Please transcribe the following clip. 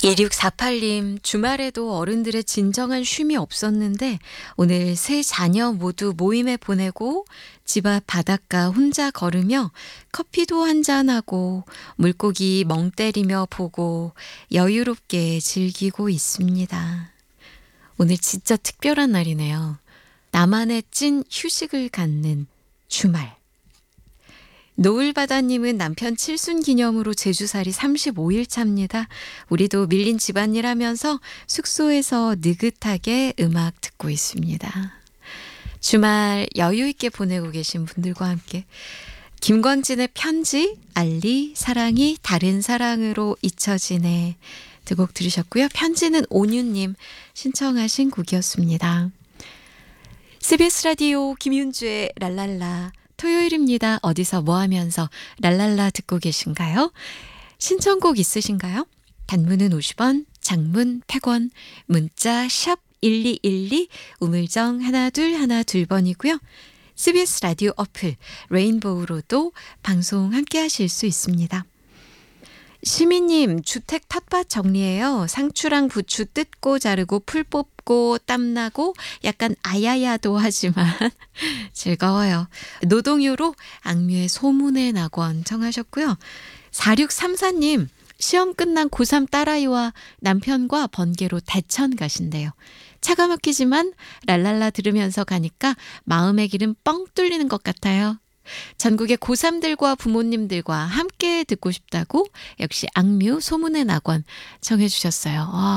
1648님, 주말에도 어른들의 진정한 쉼이 없었는데 오늘 세 자녀 모두 모임에 보내고 집 앞 바닷가 혼자 걸으며 커피도 한잔하고 물고기 멍 때리며 보고 여유롭게 즐기고 있습니다. 오늘 진짜 특별한 날이네요. 나만의 찐 휴식을 갖는 주말. 노을바다님은 남편 칠순 기념으로 제주살이 35일 차입니다. 우리도 밀린 집안일 하면서 숙소에서 느긋하게 음악 듣고 있습니다. 주말 여유 있게 보내고 계신 분들과 함께 김광진의 편지, 알리, 사랑이 다른 사랑으로 잊혀지네 두 곡 들으셨고요. 편지는 온유님 신청하신 곡이었습니다. CBS 라디오 김윤주의 랄랄라 토요일입니다. 어디서 뭐 하면서 랄랄라 듣고 계신가요? 신청곡 있으신가요? 단문은 50원, 장문 100원, 문자 샵 1212, 우물정 1212번이고요. CBS 라디오 어플 레인보우로도 방송 함께 하실 수 있습니다. 시민님, 주택 텃밭 정리해요. 상추랑 부추 뜯고 자르고 풀 뽑고 땀나고 약간 아야야도 하지만 즐거워요. 노동요로 악뮤의 소문의 낙원 청하셨고요. 4634님, 시험 끝난 고3 딸아이와 남편과 번개로 대천 가신대요. 차가 막히지만 랄랄라 들으면서 가니까 마음의 길은 뻥 뚫리는 것 같아요. 전국의 고3들과 부모님들과 함께 듣고 싶다고 역시 악뮤 소문의 낙원 청해 주셨어요.